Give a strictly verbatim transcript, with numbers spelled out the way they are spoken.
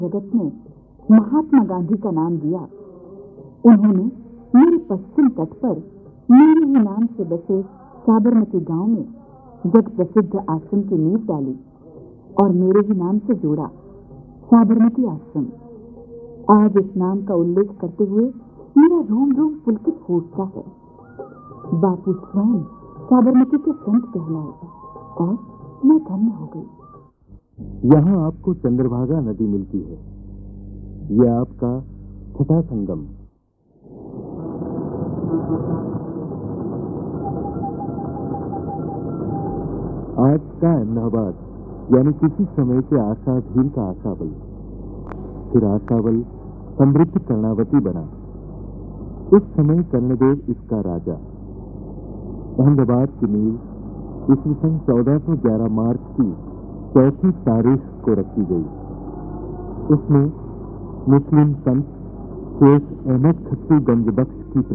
जगत ने महात्मा गांधी का नाम दिया। उन्होंने मेरे पश्चिम तट पर मेरे ही नाम से बसे साबरमती गांव में जग प्रसिद्ध आश्रम की नींव डाली और मेरे ही नाम से जोड़ा साबरमती आश्रम। आज इस नाम का उल्लेख करते हुए मेरा रोम रोम पुलकित हो उठता है। बापू स्वयं साबरमती के संत कहलाए और मैं धन्य हो गई। यहाँ आपको चंद्रभागा नदी मिलती है। यह आपका छठा संगम। आज का अहमदाबाद यानी किसी समय के आशा झील का आशावल, फिर आशावल समृद्ध कर्णावती बना। उस समय कर्णदेव इसका राजा। अहमदाबाद की नींव ईस्वी सन चौदह सौ ग्यारह मार्च की चौथी तारीख को रखी गई। उसमें मुस्लिम संत शेख अहमद खत्री गंज बख्श की